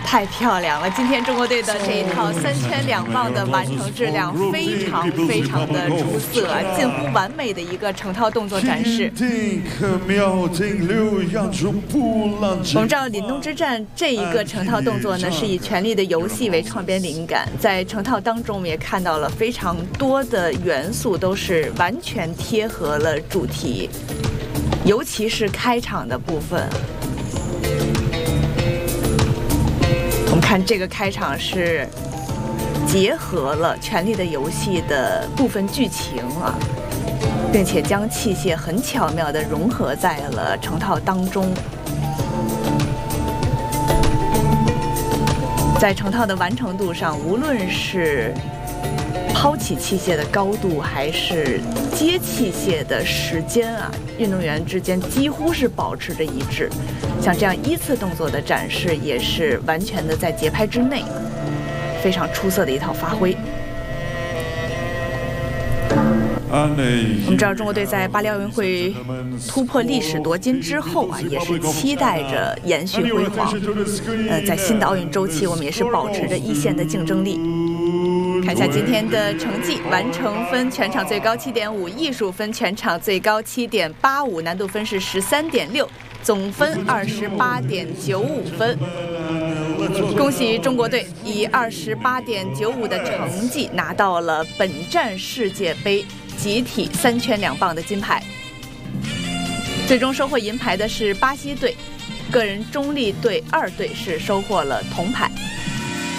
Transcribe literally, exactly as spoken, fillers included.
太漂亮了！今天中国队的这一套三圈两棒的完成质量非常非常的出色，近乎完美的一个成套动作展示。我们知道凛冬之战这一个成套动作呢，是以《权力的游戏》为创编灵感，在成套当中我们也看到了非常多的元素都是完全贴合了主题，尤其是开场的部分。我们看这个开场是结合了《权力的游戏》的部分剧情啊，并且将器械很巧妙地融合在了成套当中。在成套的完成度上，无论是抛起器械的高度，还是接器械的时间啊，运动员之间几乎是保持着一致。像这样依次动作的展示，也是完全的在节拍之内，非常出色的一套发挥。我们知道中国队在巴黎奥运会突破历史夺金之后啊，也是期待着延续辉煌。呃，在新的奥运周期，我们也是保持着一线的竞争力。看一下今天的成绩：完成分全场最高七点五，艺术分全场最高七点八五，难度分是十三点六，总分二十八点九五分。恭喜中国队以二十八点九五的成绩拿到了本站世界杯集体三圈两棒的金牌。最终收获银牌的是巴西队，个人中立队二队是收获了铜牌。